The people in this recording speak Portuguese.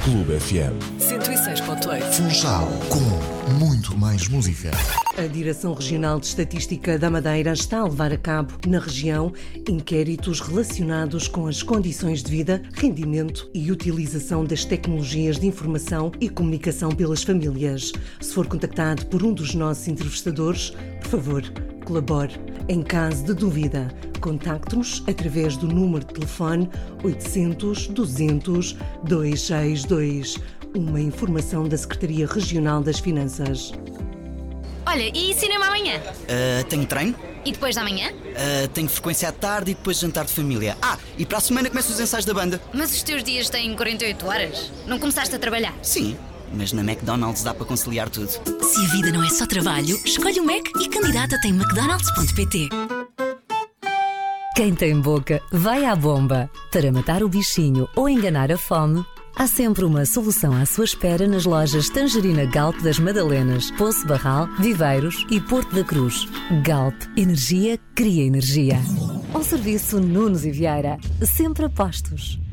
Clube FM 106.8. Funchal, com muito mais música. A Direção Regional de Estatística da Madeira está a levar a cabo, na região, inquéritos relacionados com as condições de vida, rendimento e utilização das tecnologias de informação e comunicação pelas famílias. Se for contactado por um dos nossos entrevistadores, por favor, colabore. Em caso de dúvida, contacte-nos através do número de telefone 800 200 262. Uma informação da Secretaria Regional das Finanças. Olha, e cinema amanhã? Tenho treino. E depois da manhã? Tenho frequência à tarde e depois jantar de família. E para a semana começam os ensaios da banda. Mas os teus dias têm 48 horas? Não começaste a trabalhar? Sim, mas na McDonald's dá para conciliar tudo. Se a vida não é só trabalho, escolhe o Mac e candidata-te em mcdonalds.pt. Quem tem boca, vai à bomba. Para matar o bichinho ou enganar a fome, há sempre uma solução à sua espera nas lojas Tangerina Galp das Madalenas, Poço Barral, Viveiros e Porto da Cruz. Galp, energia cria energia. Ao serviço Nunes e Vieira, sempre a postos.